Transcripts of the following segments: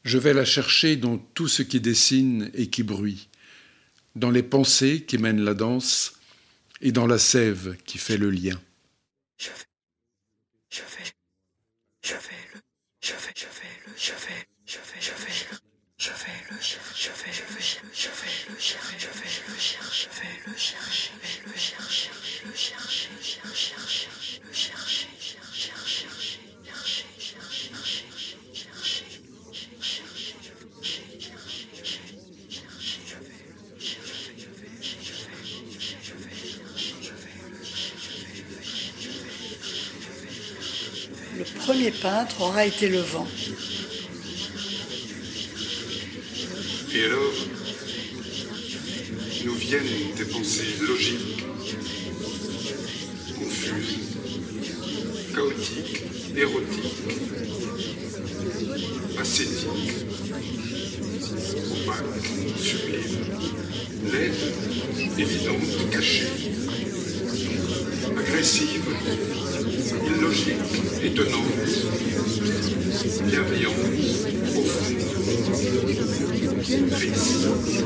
Je vais la chercher dans tout ce qui dessine et qui bruit, dans les pensées qui mènent la danse et dans la sève qui fait le lien. Le premier peintre aura été le vent. Et alors, nous viennent des pensées logiques, confuses, chaotiques, érotiques, ascétiques, opaques, sublimes, laides, évidentes, cachées, agressives, illogiques, étonnantes, bienveillantes, profondes, tristes,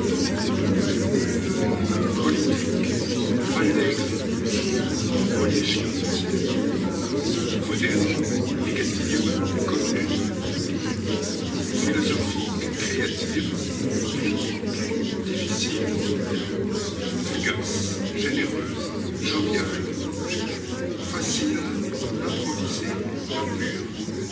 politiques, allègres, religieuses, modernes, négatives, communes, philosophiques, créatives, difficiles, fugaces, généreuses, joviales, faciles, improvisées, pures.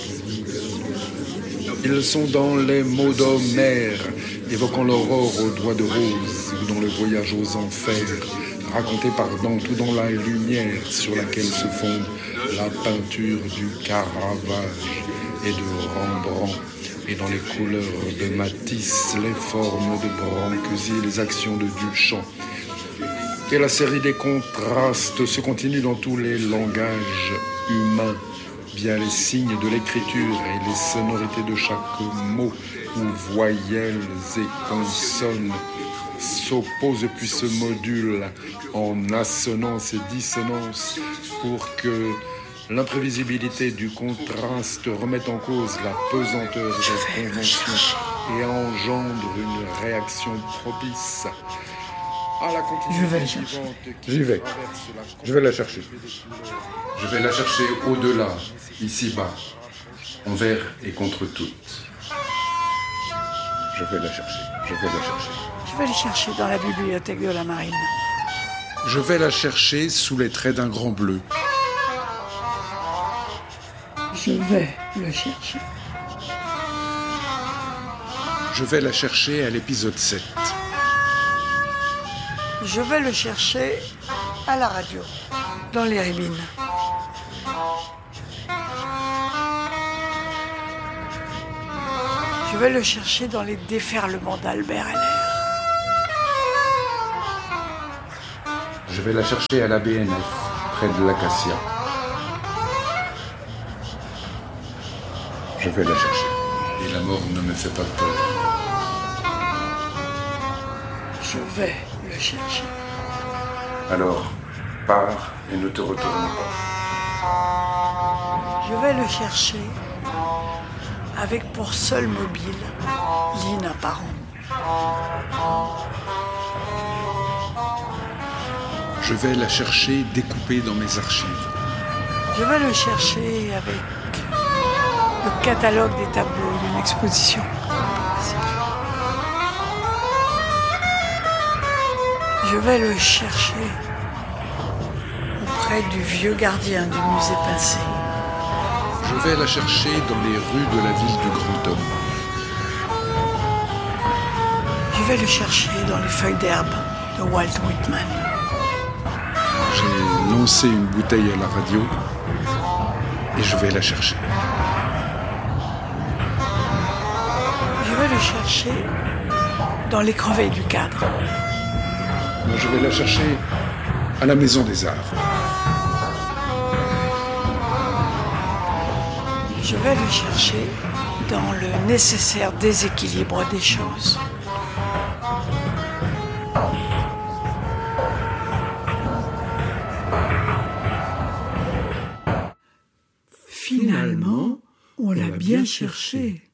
Ils sont dans les mots d'Homère, évoquant l'aurore aux doigts de rose, ou dans le voyage aux enfers, raconté par Dante, ou dans la lumière sur laquelle se fonde la peinture du Caravage et de Rembrandt, et dans les couleurs de Matisse, les formes de Brancusi, les actions de Duchamp. Et la série des contrastes se continue dans tous les langages humains, via les signes de l'écriture et les sonorités de chaque mot, où voyelles et consonnes s'opposent puis se modulent en assonance et dissonance pour que l'imprévisibilité du contraste remette en cause la pesanteur des conventions et engendre une réaction propice à la continuité suivante. J'y vais. Je vais la chercher. Je vais la chercher au-delà, ici-bas, envers et contre toutes. Je vais la chercher. Je vais la chercher. Je vais le chercher dans la bibliothèque de la Marine. Je vais la chercher sous les traits d'un grand bleu. Je vais le chercher. Je vais la chercher à l'épisode 7. Je vais le chercher à la radio, dans les ribines. Je vais le chercher dans les déferlements d'Albert Heller. Je vais la chercher à la BNF, près de l'Acacia. Je vais la chercher. Et la mort ne me fait pas peur. Je vais le chercher. Alors, pars et ne te retourne pas. Je vais le chercher avec pour seul mobile Lina Parent. Je vais la chercher découpée dans mes archives. Je vais le chercher avec le catalogue des tableaux d'une exposition. Je vais le chercher auprès du vieux gardien du musée Pincé. Je vais la chercher dans les rues de la ville du Grand Homme. Je vais le chercher dans les feuilles d'herbe de Walt Whitman. J'ai lancé une bouteille à la radio et je vais la chercher. Je vais le chercher dans les crevets du cadre. Je vais la chercher à la Maison des Arts. Je vais le chercher dans le nécessaire déséquilibre des choses. Finalement, on l'a bien cherché.